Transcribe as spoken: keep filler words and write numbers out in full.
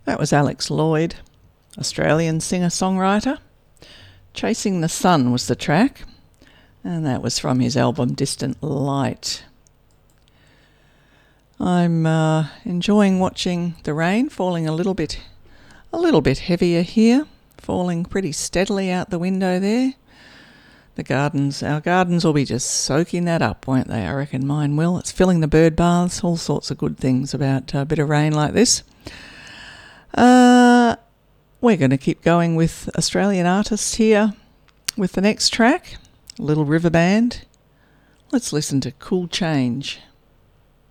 That was Alex Lloyd, Australian singer-songwriter. Chasing the Sun was the track, and that was from his album Distant Light. I'm uh, enjoying watching the rain falling a little bit, a little bit heavier here, falling pretty steadily out the window there. The gardens, our gardens will be just soaking that up, won't they? I reckon mine will. It's filling the bird baths, all sorts of good things about a bit of rain like this. Uh, we're going to keep going with Australian artists here with the next track, Little River Band. Let's listen to Cool Change.